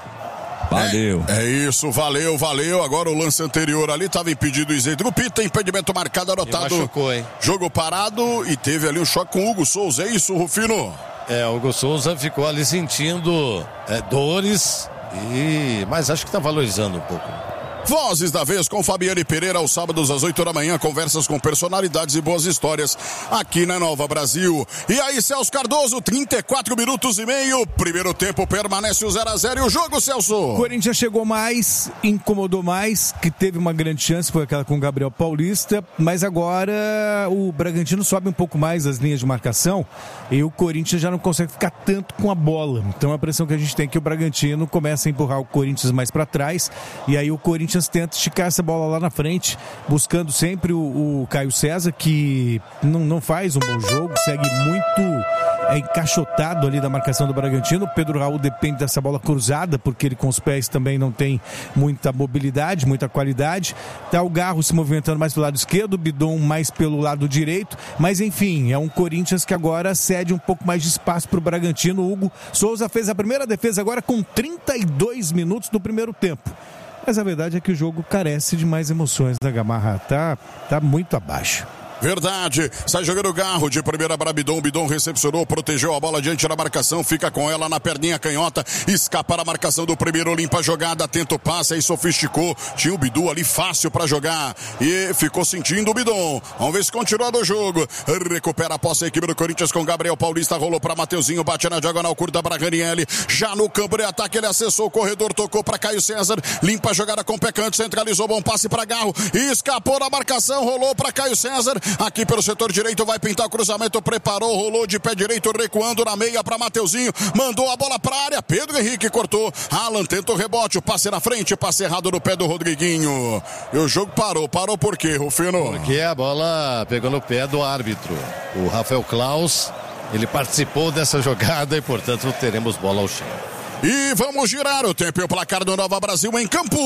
Valeu.
É, é isso, valeu, valeu. Agora o lance anterior ali estava impedido o Isidro Pita, impedimento marcado, anotado.
Machucou, hein?
Jogo parado e teve ali um choque com o Hugo Souza. É isso, Rufino?
É, o Hugo Souza ficou ali sentindo é, dores, e... mas acho que tá valorizando um pouco.
Vozes da Vez com Fabiane Pereira, aos sábados às oito da manhã, conversas com personalidades e boas histórias aqui na Nova Brasil. E aí, Celso Cardoso, trinta e quatro minutos e meio, primeiro tempo permanece o zero a zero e o jogo, Celso?
O Corinthians chegou mais, incomodou mais, que teve uma grande chance, foi aquela com o Gabriel Paulista, mas agora o Bragantino sobe um pouco mais as linhas de marcação e o Corinthians já não consegue ficar tanto com a bola. Então a impressão que a gente tem é que o Bragantino começa a empurrar o Corinthians mais para trás e aí o Corinthians Corinthians tenta esticar essa bola lá na frente, buscando sempre o, o Caio César, que não, não faz um bom jogo, segue muito é, encaixotado ali da marcação do Bragantino. O Pedro Raul depende dessa bola cruzada, porque ele com os pés também não tem muita mobilidade, muita qualidade. Tá o Garro se movimentando mais pelo lado esquerdo, o Bidon mais pelo lado direito, mas enfim, é um Corinthians que agora cede um pouco mais de espaço para o Bragantino. O Hugo Souza fez a primeira defesa agora com trinta e dois minutos do primeiro tempo. Mas a verdade é que o jogo carece de mais emoções, né, Gamarra? Tá, tá muito abaixo.
Verdade, sai jogando o Garro de primeira para Bidon, Bidon recepcionou, protegeu a bola diante da marcação, fica com ela na perninha canhota, escapa a marcação do primeiro, limpa a jogada, tenta o passe, aí sofisticou, tinha o Bidu ali fácil para jogar e ficou sentindo o Bidon. Vamos ver se continua do jogo, recupera a posse a equipe do Corinthians com Gabriel Paulista, rolou para Mateuzinho, bate na diagonal curta para Ranieri, já no campo de ataque ele acessou o corredor, tocou para Caio César, limpa a jogada com o pé canto, centralizou, bom passe para Garro, escapou da marcação, rolou para Caio César, aqui pelo setor direito, vai pintar o cruzamento, preparou, rolou de pé direito, recuando na meia para Mateuzinho, mandou a bola para a área, Pedro Henrique cortou, Alan tenta o rebote, o passe na frente, passe errado no pé do Rodriguinho. E o jogo parou, parou por quê, Rufino?
Porque a bola pegou no pé do árbitro, o Rafael Klaus, ele participou dessa jogada e, portanto, teremos bola ao chão.
E vamos girar o tempo e o placar do Nova Brasil em campo.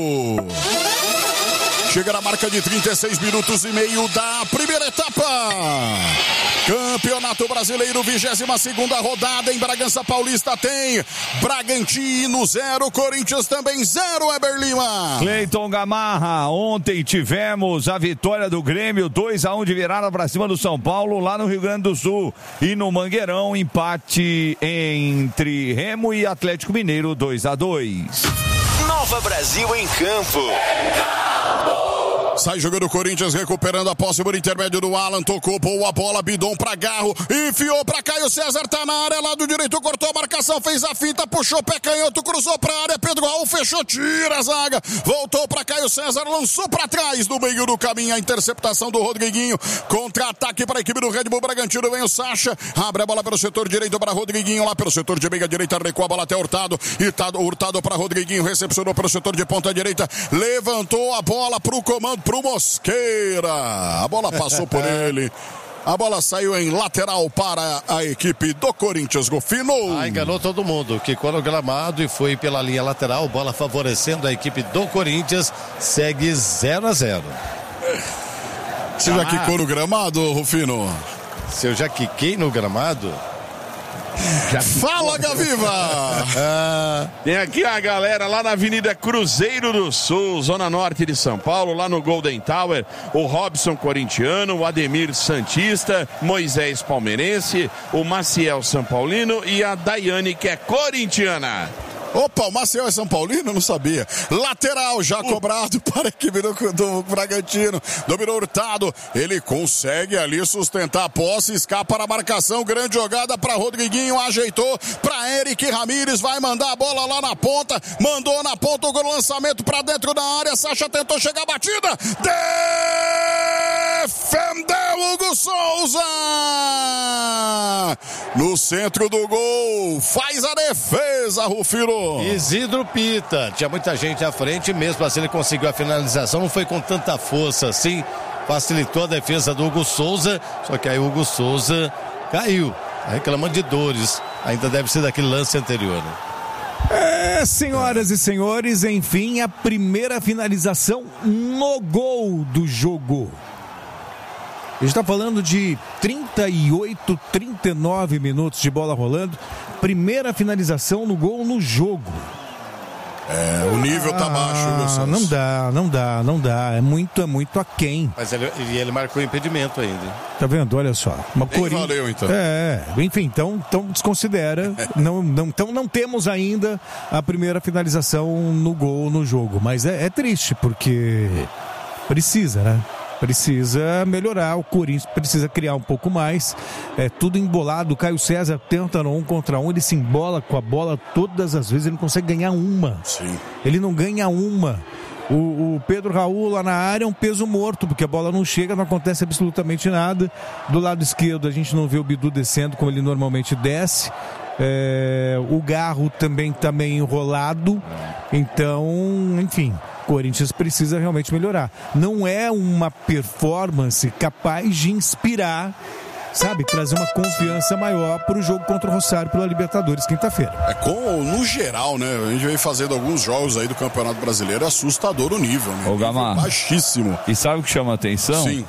Chega na marca de trinta e seis minutos e meio da primeira etapa. Campeonato Brasileiro, vigésima segunda rodada em Bragança Paulista tem Bragantino zero, Corinthians também zero, Eber Lima.
Cleiton Gamarra, ontem tivemos a vitória do Grêmio, dois a um de virada para cima do São Paulo, lá no Rio Grande do Sul. E no Mangueirão, empate entre Remo e Atlético Mineiro, dois a dois.
Nova Brasil em campo.
Sai jogando o Corinthians, recuperando a posse por intermédio do Alan, tocou, boa bola, Bidon pra Garro, enfiou pra Caio César, tá na área, lado direito, cortou a marcação, fez a finta, puxou pé canhoto, cruzou pra área, Pedro Raul fechou, tira a zaga, voltou pra Caio César, lançou pra trás, no meio do caminho, a interceptação do Rodriguinho, contra-ataque pra equipe do Red Bull Bragantino, vem o Sacha, abre a bola pelo setor direito pra Rodriguinho, lá pelo setor de meia direita, recua a bola até Hurtado, Hurtado, Hurtado pra Rodriguinho, recepcionou pelo setor de ponta direita, levantou a bola pro comando, pro Mosqueira, a bola passou por ele, a bola saiu em lateral para a equipe do Corinthians, Rufino.
Ah, enganou todo mundo, quicou no gramado e foi pela linha lateral, bola favorecendo a equipe do Corinthians, segue zero a zero.
Você já quicou no gramado, Rufino?
Se eu já quiquei no gramado...
Já Fala, Gaviva!
ah, tem aqui a galera lá na Avenida Cruzeiro do Sul, zona norte de São Paulo, lá no Golden Tower, o Robson corintiano, o Ademir Santista, Moisés palmeirense, o Maciel São Paulino e a Daiane, que é corintiana.
Opa, o Maciel é São Paulino? Não sabia. Lateral já uh. cobrado para a equipe do, do Bragantino. Dominou Hurtado. Ele consegue ali sustentar a posse. Escapa na marcação. Grande jogada para Rodriguinho. Ajeitou para Eric Ramírez. Vai mandar a bola lá na ponta. Mandou na ponta o lançamento para dentro da área. Sacha tentou chegar a batida. Defendeu Hugo Souza. No centro do gol. Faz a defesa, Rufino.
Isidro Pita, tinha muita gente à frente, mesmo assim ele conseguiu a finalização, não foi com tanta força assim, facilitou a defesa do Hugo Souza, só que aí o Hugo Souza caiu, reclamando de dores, ainda deve ser daquele lance anterior, né?
É, senhoras e senhores, enfim, a primeira finalização no gol do jogo. A gente está falando de trinta e oito, trinta e nove minutos de bola rolando. Primeira finalização no gol no jogo.
É, o nível tá baixo, meu Santos.
Não dá, não dá, não dá. É muito, é muito aquém.
Mas ele, ele marcou impedimento ainda.
Tá vendo? Olha só. Uma
Nem Corin... valeu, então.
É, enfim, então, então desconsidera. não, não, então não temos ainda a primeira finalização no gol no jogo. Mas é, é triste, porque precisa, né? Precisa melhorar, o Corinthians precisa criar um pouco mais, é tudo embolado. O Caio César tenta no um contra um, ele se embola com a bola todas as vezes, ele não consegue ganhar uma.
Sim.
Ele não ganha uma. O, o Pedro Raul lá na área é um peso morto, porque a bola não chega, não acontece absolutamente nada. Do lado esquerdo a gente não vê o Bidu descendo como ele normalmente desce. É, o Garro também está meio enrolado. Então, enfim, O Corinthians precisa realmente melhorar. Não é uma performance capaz de inspirar, sabe, trazer uma confiança maior para o jogo contra o Rosário pela Libertadores, quinta-feira.
É com, no geral, né? A gente vem fazendo alguns jogos aí do Campeonato Brasileiro, é assustador o nível, né?
Ô, Gamarra,
baixíssimo.
E sabe o que chama a atenção?
Sim.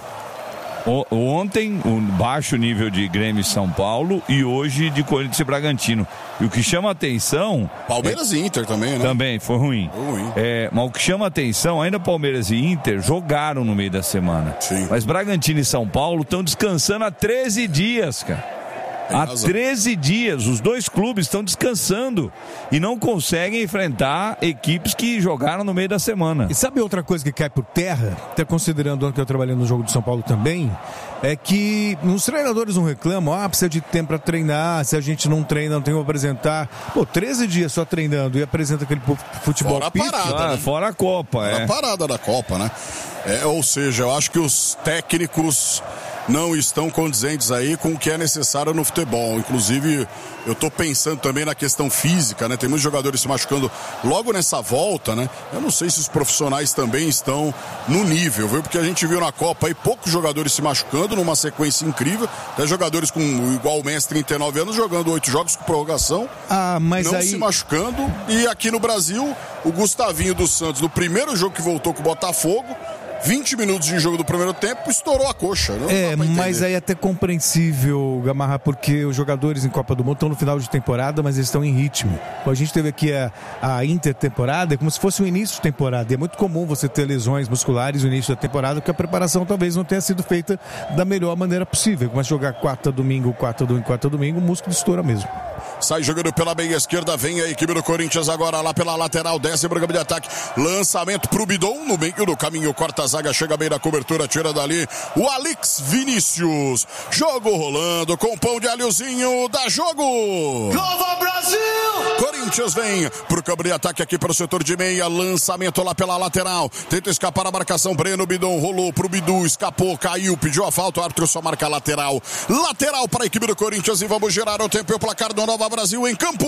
O, ontem, um baixo nível de Grêmio e São Paulo e hoje de Corinthians e Bragantino. E o que chama a atenção...
Palmeiras
é,
e Inter também, né?
Também, foi ruim.
Foi ruim.
É, mas o que chama a atenção, ainda Palmeiras e Inter jogaram no meio da semana.
Sim.
Mas Bragantino e São Paulo estão descansando há treze dias, cara.
Tem
Há
razão.
treze dias, os dois clubes estão descansando e não conseguem enfrentar equipes que jogaram no meio da semana.
E sabe outra coisa que cai por terra, até considerando o ano que eu trabalhei no jogo de São Paulo também, é que os treinadores não reclamam, ah, precisa de tempo para treinar, se a gente não treina, não tem como apresentar. Pô, treze dias só treinando e apresenta aquele futebol
Fora a
pífio.
parada,
Ah,
né?
fora a Copa,
Fora
é.
a parada da Copa, né? É, ou seja, eu acho que os técnicos não estão condizentes aí com o que é necessário no futebol. Inclusive, eu estou pensando também na questão física, né? Tem muitos jogadores se machucando logo nessa volta, né? Eu não sei se os profissionais também estão no nível, viu? Porque a gente viu na Copa aí poucos jogadores se machucando numa sequência incrível. Até jogadores com igual o Messi, trinta e nove anos, jogando oito jogos com prorrogação.
Ah, mas
não
aí...
se machucando. E aqui no Brasil, o Gustavinho dos Santos, no primeiro jogo que voltou com o Botafogo, vinte minutos de jogo do primeiro tempo, estourou a coxa. Não
é, mas aí é até compreensível, Gamarra, porque os jogadores em Copa do Mundo estão no final de temporada, mas eles estão em ritmo. A gente teve aqui a, a intertemporada, é como se fosse o início de temporada. E é muito comum você ter lesões musculares no início da temporada, porque a preparação talvez não tenha sido feita da melhor maneira possível. Começa a jogar quarta domingo, quarta domingo, quarta domingo, o músculo estoura mesmo.
Sai jogando pela meia esquerda, vem a equipe do Corinthians agora lá pela lateral, desce o programa de ataque, lançamento pro Bidon, no meio do caminho, corta a zaga, chega bem na cobertura, tira dali o Alex Vinícius. Jogo rolando com pão de alhozinho, dá jogo!
Nova Brasil!
Corinthians vem pro campo de ataque aqui para o setor de meia, lançamento lá pela lateral, tenta escapar a marcação, Breno, Bidon rolou pro Bidu, escapou, caiu, pediu a falta, o árbitro só marca lateral. Lateral para a equipe do Corinthians e vamos girar o tempo e o placar do Nova Brasil em campo.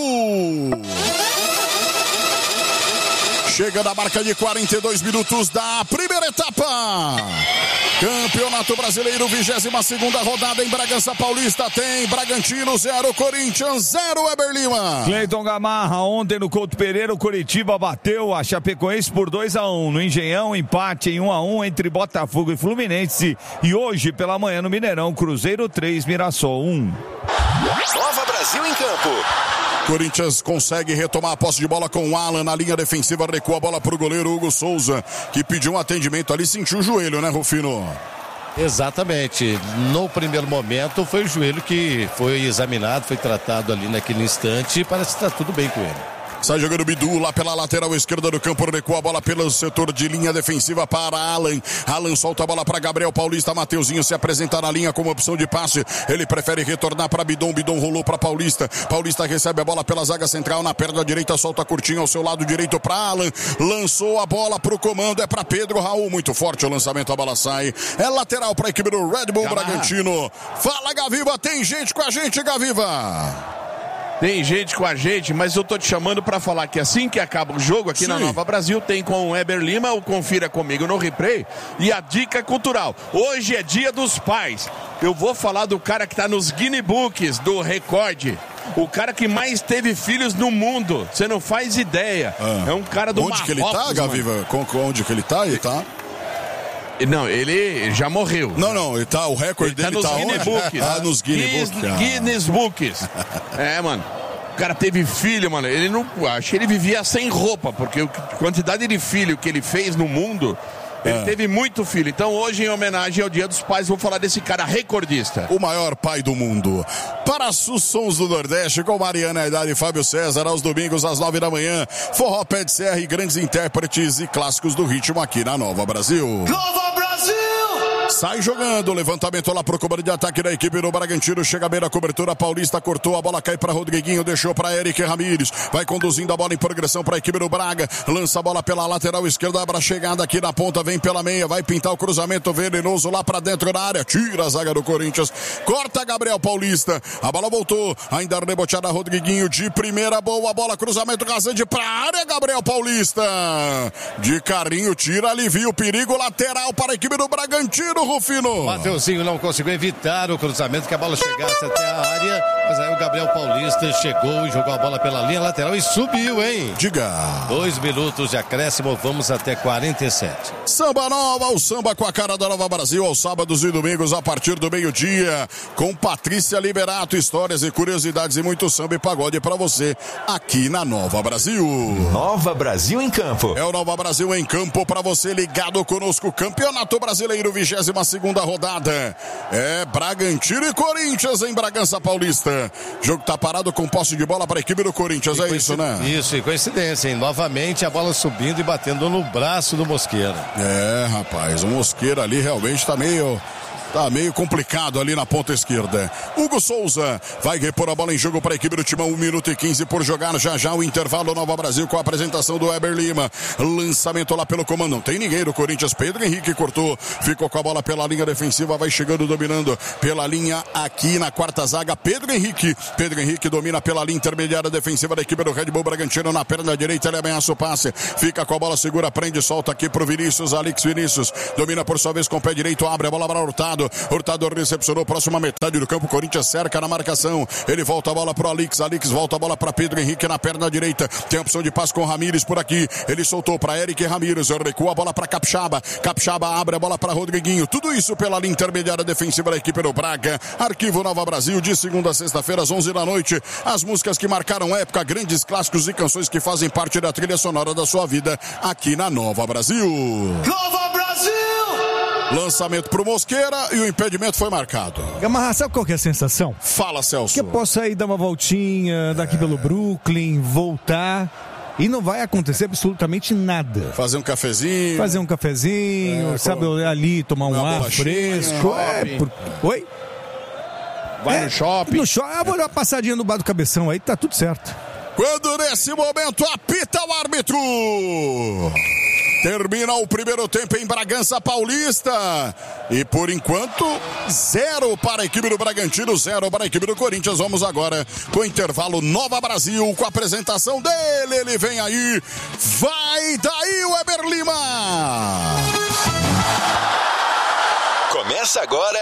Chega da marca de quarenta e dois minutos da primeira etapa. Campeonato Brasileiro, vigésima segunda rodada em Bragança Paulista. Tem Bragantino zero, Corinthians zero, Weber Lima.
Cleiton Gamarra, ontem no Couto Pereira, o Curitiba bateu a Chapecoense por dois a um. No Engenhão, empate em um a um entre Botafogo e Fluminense. E hoje, pela manhã, no Mineirão, Cruzeiro três, Mirassol um.
Nova Brasil em campo.
Corinthians consegue retomar a posse de bola com o Alan na linha defensiva, recua a bola para o goleiro Hugo Souza, que pediu um atendimento ali, sentiu o joelho, né, Rufino?
Exatamente. No primeiro momento foi o joelho que foi examinado, foi tratado ali naquele instante e parece que está tudo bem com ele.
Sai jogando o Bidu lá pela lateral esquerda do campo, recua a bola pelo setor de linha defensiva para Alan. Alan solta a bola para Gabriel Paulista, Mateuzinho se apresenta na linha como opção de passe. Ele prefere retornar para Bidon, Bidon rolou para Paulista. Paulista recebe a bola pela zaga central, na perna direita, solta curtinho ao seu lado direito para Alan. Lançou a bola para o comando, é para Pedro Raul, muito forte o lançamento, a bola sai. É lateral para a equipe do Red Bull
Gamarra.
Bragantino. Fala, Gaviva, tem gente com a gente, Gaviva.
Tem gente com a gente, mas eu tô te chamando pra falar que assim que acaba o jogo aqui
Sim.
na Nova Brasil, tem com o Weber Lima, o Confira Comigo no Replay, e a dica cultural. Hoje é dia dos pais. Eu vou falar do cara que tá nos Guinness Books do recorde. O cara que mais teve filhos no mundo. Você não faz ideia. Ah. É um cara do
Onde
Marrocos,
que ele tá, Gaviva? Com, com onde que ele tá? Ele tá...
Não, ele já morreu.
Não, não, ele tá, o recorde
ele
dele
tá
tá
nos Guinness
onde?
Books.
Ah, nos Guinness
Guinness,
Books.
Guinness Books. É, mano. O cara teve filho, mano. Ele não. Acho que ele vivia sem roupa, porque a quantidade de filho que ele fez no mundo. Ele é. teve muito filho. Então hoje, em homenagem ao Dia dos Pais, vou falar desse cara recordista.
O maior pai do mundo. Para os sons do Nordeste, com Mariana Aidar e Fábio César, aos domingos às nove da manhã. Forró Pé de Serra e grandes intérpretes e clássicos do ritmo aqui na Nova Brasil.
Nova Brasil!
sai jogando, levantamento lá pro comando de ataque da equipe do Bragantino, chega bem na cobertura paulista, cortou, a bola cai para Rodriguinho, deixou para Eric Ramírez, vai conduzindo a bola em progressão para a equipe do Braga, lança a bola pela lateral esquerda, para chegada aqui na ponta, vem pela meia, vai pintar o cruzamento venenoso lá para dentro da área, tira a zaga do Corinthians, corta Gabriel Paulista, a bola voltou, ainda reboteada Rodriguinho, de primeira, boa bola, cruzamento rasante para a área, Gabriel Paulista, de carrinho, tira, alivia o perigo, lateral para a equipe do Bragantino, Rufino.
Mateuzinho não conseguiu evitar o cruzamento, que a bola chegasse até a área, mas aí o Gabriel Paulista chegou e jogou a bola pela linha lateral e subiu, hein?
Diga.
Dois minutos de acréscimo, vamos até quarenta e sete.
Samba Nova, o samba com a cara da Nova Brasil, aos sábados e domingos a partir do meio-dia, com Patrícia Liberato, histórias e curiosidades e muito samba e pagode pra você aqui na Nova Brasil.
Nova Brasil em campo.
É o Nova Brasil em campo pra você ligado conosco, Campeonato Brasileiro, vigésima segunda rodada. É Bragantino e Corinthians em Bragança Paulista. Jogo tá parado com posse de bola para a equipe do Corinthians, é isso, né?
Isso, e coincidência, hein? Novamente a bola subindo e batendo no braço do Mosqueira.
É, rapaz, o Mosqueira ali realmente tá meio... Tá meio complicado ali na ponta esquerda. Hugo Souza vai repor a bola em jogo para a equipe do Timão. um minuto e quinze por jogar. Já já o intervalo Nova Brasil com a apresentação do Weber Lima. Lançamento lá pelo comando. Não tem ninguém do Corinthians. Pedro Henrique cortou. Ficou com a bola pela linha defensiva. Vai chegando, dominando pela linha aqui na quarta zaga. Pedro Henrique. Pedro Henrique domina pela linha intermediária defensiva da equipe do Red Bull Bragantino. Na perna direita ele ameaça o passe. Fica com a bola, segura, prende, solta aqui pro Vinícius. Alex Vinícius domina por sua vez com o pé direito. Abre a bola para Hurtado. Hurtado recepcionou, próxima metade do campo, Corinthians cerca na marcação, ele volta a bola pro Alex, Alex volta a bola para Pedro Henrique na perna direita, tem a opção de passe com Ramírez por aqui, ele soltou para Eric Ramírez, recua a bola para Capixaba, Capixaba abre a bola para Rodriguinho, tudo isso pela linha intermediária defensiva da equipe do Braga. Arquivo Nova Brasil, de segunda a sexta-feira às onze da noite, as músicas que marcaram época, grandes clássicos e canções que fazem parte da trilha sonora da sua vida aqui na Nova Brasil.
Nova Brasil!
Lançamento pro Mosqueira e o impedimento foi marcado.
Gamarra, sabe qual que é a sensação?
Fala, Celso.
Que eu posso aí dar uma voltinha daqui é. pelo Brooklyn, voltar e não vai acontecer absolutamente nada.
Fazer um cafezinho.
Fazer um cafezinho, é, sabe, com... ali tomar um ar fresco. É, por... Oi?
Vai
é,
no shopping.
No shopping, eu vou dar uma passadinha no bar do Cabeção aí, tá tudo certo.
Quando nesse momento apita o árbitro. Termina o primeiro tempo em Bragança Paulista. E por enquanto, zero para a equipe do Bragantino, zero para a equipe do Corinthians. Vamos agora com o intervalo Nova Brasil, com a apresentação dele. Ele vem aí. Vai daí o Weber Lima.
Começa agora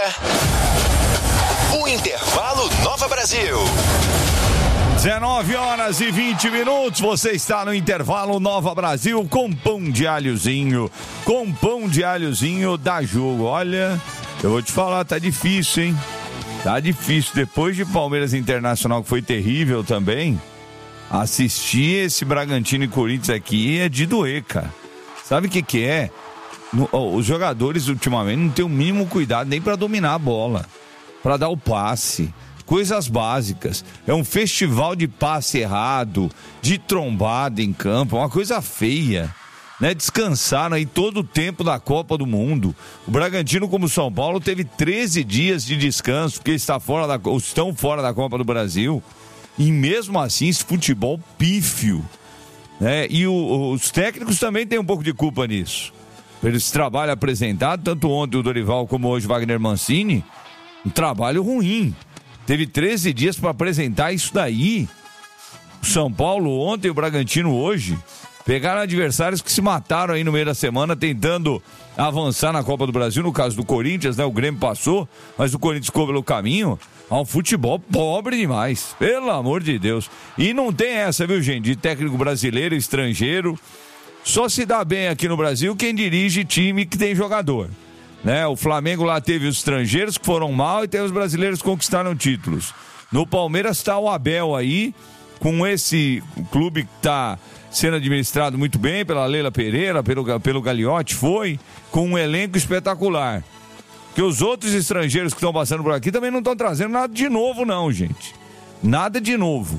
o intervalo Nova Brasil.
dezenove horas e vinte minutos, você está no intervalo Nova Brasil com pão de alhozinho, com pão de alhozinho da Jogo. Olha, eu vou te falar, tá difícil, hein? Tá difícil, depois de Palmeiras Internacional, que foi terrível também, assistir esse Bragantino e Corinthians aqui é de doer, cara. Sabe o que que é? No, oh, os jogadores ultimamente não têm o mínimo cuidado nem para dominar a bola, para dar o passe. Coisas básicas, é um festival de passe errado, de trombada em campo, uma coisa feia, né? Descansaram aí todo o tempo da Copa do Mundo. O Bragantino, como o São Paulo, teve treze dias de descanso, porque está fora da, estão fora da Copa do Brasil, e mesmo assim esse futebol pífio, né? E o, os técnicos também têm um pouco de culpa nisso, pelo esse trabalho apresentado, tanto ontem o Dorival como hoje o Wagner Mancini, um trabalho ruim. Teve treze dias para apresentar isso daí. O São Paulo ontem e o Bragantino hoje pegaram adversários que se mataram aí no meio da semana tentando avançar na Copa do Brasil. No caso do Corinthians, né? O Grêmio passou, mas o Corinthians ficou pelo caminho. Há um futebol pobre demais, pelo amor de Deus. E não tem essa, viu, gente? De técnico brasileiro, estrangeiro. Só se dá bem aqui no Brasil quem dirige time que tem jogador. Né? O Flamengo lá teve os estrangeiros que foram mal e teve os brasileiros que conquistaram títulos. No Palmeiras está o Abel aí, com esse clube que está sendo administrado muito bem pela Leila Pereira, pelo, pelo Gagliotti, foi, com um elenco espetacular. Que os outros estrangeiros que estão passando por aqui também não estão trazendo nada de novo não, gente. Nada de novo.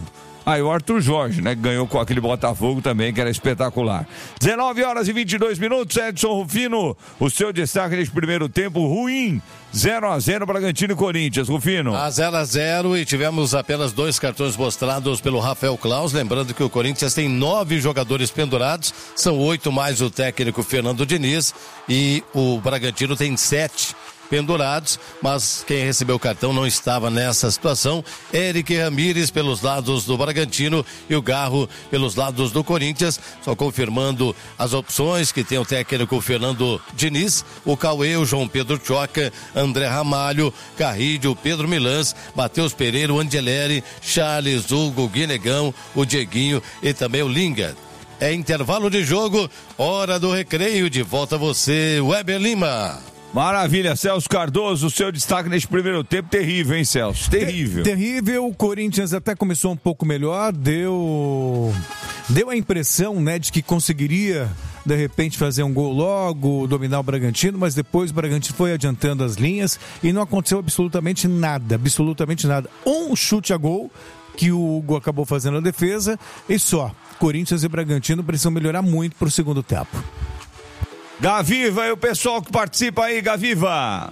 Ah, e o Arthur Jorge, né? Que ganhou com aquele Botafogo também, que era espetacular. dezenove horas e vinte e dois minutos, Edson Rufino, o seu destaque neste primeiro tempo ruim. zero a zero Bragantino e Corinthians, Rufino.
A zero a zero e tivemos apenas dois cartões mostrados pelo Rafael Claus. Lembrando que o Corinthians tem nove jogadores pendurados, são oito mais o técnico Fernando Diniz, e o Bragantino tem sete pendurados, mas quem recebeu o cartão não estava nessa situação. Eric Ramírez pelos lados do Bragantino e o Garro pelos lados do Corinthians, só confirmando as opções que tem o técnico Fernando Diniz: o Cauê, o João Pedro Choca, André Ramalho, Carrilho, Pedro Milans, Matheus Pereira, o Angeleri, Charles, Hugo, Guinegão, o Dieguinho e também o Linga. É intervalo de jogo, hora do recreio. De volta você, Weber Lima.
Maravilha, Celso Cardoso, o seu destaque neste primeiro tempo, terrível, hein, Celso? Terrível.
Ter- terrível, o Corinthians até começou um pouco melhor, deu, deu a impressão, né, de que conseguiria, de repente, fazer um gol logo, dominar o Bragantino, mas depois o Bragantino foi adiantando as linhas e não aconteceu absolutamente nada, absolutamente nada. Um chute a gol, que o Hugo acabou fazendo a defesa, e só. Corinthians e Bragantino precisam melhorar muito para o segundo tempo.
Gaviva e o pessoal que participa aí, Gaviva.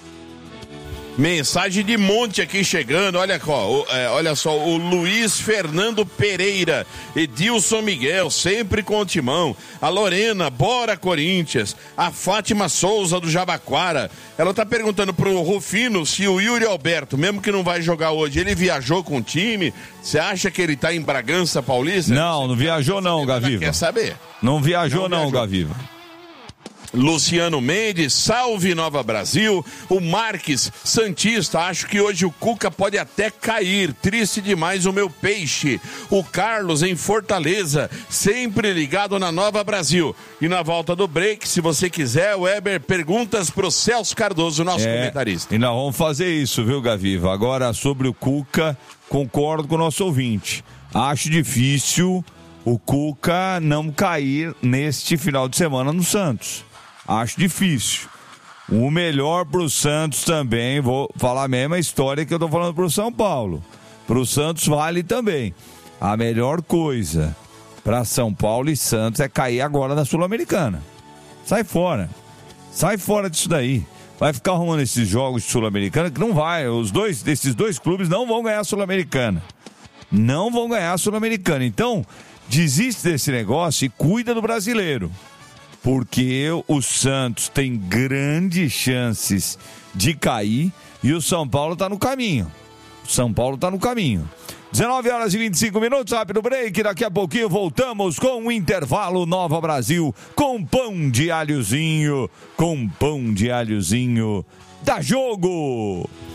Mensagem de monte aqui chegando, olha, ó, é, olha só, o Luiz Fernando Pereira, Edilson Miguel, sempre com o timão, a Lorena, bora Corinthians, a Fátima Souza do Jabaquara, ela tá perguntando pro Rufino se o Yuri Alberto, mesmo que não vai jogar hoje, ele viajou com o time, você acha que ele tá em Bragança Paulista?
Não, não viajou não, Gaviva.
Quer saber?
Não viajou não,
não viajou.
Gaviva.
Luciano Mendes, salve Nova Brasil. O Marques Santista, acho que hoje o Cuca pode até cair, triste demais o meu peixe. O Carlos em Fortaleza, sempre ligado na Nova Brasil. E na volta do break, se você quiser, Weber, perguntas pro Celso Cardoso, nosso
é,
comentarista.
E nós vamos fazer isso, viu, Gaviva? Agora, sobre o Cuca, concordo com o nosso ouvinte. Acho difícil o Cuca não cair neste final de semana no Santos. Acho difícil. O melhor pro Santos também, vou falar a mesma história que eu tô falando pro São Paulo. Pro Santos vale também. A melhor coisa pra São Paulo e Santos é cair agora na Sul-Americana. Sai fora. Sai fora disso daí. Vai ficar arrumando esses jogos de Sul-Americana que não vai. Os dois, esses dois clubes não vão ganhar a Sul-Americana. Não vão ganhar a Sul-Americana. Então, desiste desse negócio e cuida do brasileiro. Porque o Santos tem grandes chances de cair e o São Paulo está no caminho. O São Paulo está no caminho. dezenove horas e vinte e cinco minutos, rápido break. Daqui a pouquinho voltamos com o intervalo Nova Brasil, com pão de alhozinho, com pão de alhozinho. Dá jogo!